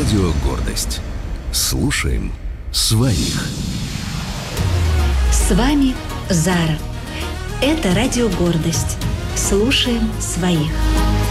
Радио «Гордость». Слушаем своих. С вами Зара. Это Радио «Гордость». Слушаем своих.